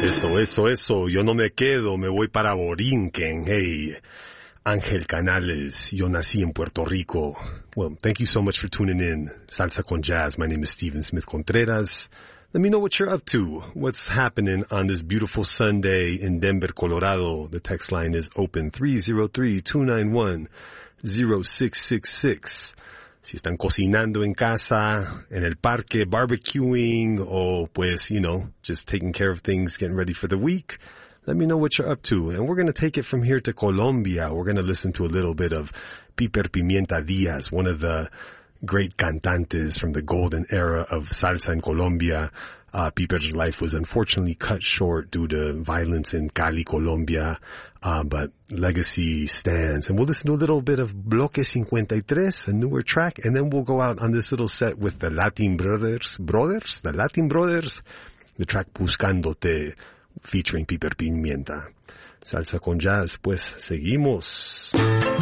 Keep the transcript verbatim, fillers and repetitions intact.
Eso, eso, eso. Yo no me quedo, me voy para Borinquen. Hey, Ángel Canales. Yo nací en Puerto Rico. Well, thank you so much for tuning in. Salsa con Jazz. My name is Steven Smith Contreras. Let me know what you're up to. What's happening on this beautiful Sunday in Denver, Colorado. The text line is open three oh three, two nine one, oh six six six. Si están cocinando en casa, en el parque, barbecuing, or pues, you know, just taking care of things, getting ready for the week, let me know what you're up to. And we're going to take it from here to Colombia. We're going to listen to a little bit of Piper Pimienta Diaz, one of the great cantantes from the golden era of salsa in Colombia. Uh, Piper's life was unfortunately cut short due to violence in Cali, Colombia, uh, but legacy stands. And we'll listen to a little bit of Bloque fifty-three, a newer track, and then we'll go out on this little set with the Latin Brothers, Brothers, the Latin Brothers, the track Buscándote, featuring Piper Pimienta. Salsa con Jazz, pues seguimos.